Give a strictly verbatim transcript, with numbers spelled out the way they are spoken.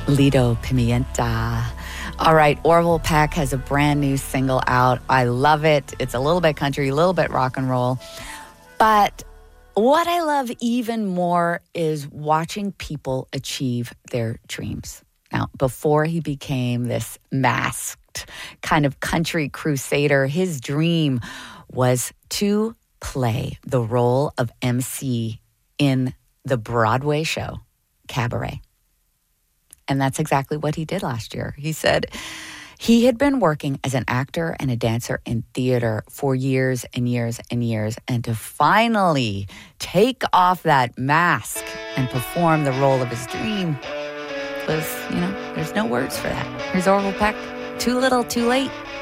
Lido Pimienta. All right, Orville Peck has a brand new single out. I love it. It's a little bit country, a little bit rock and roll. But what I love even more is watching people achieve their dreams. Now, before he became this masked kind of country crusader, his dream was to play the role of M C in the Broadway show Cabaret. And that's exactly what he did last year. He said he had been working as an actor and a dancer in theater for years and years and years. And to finally take off that mask and perform the role of his dream was, you know, there's no words for that. Here's Orville Peck. Too little, too late.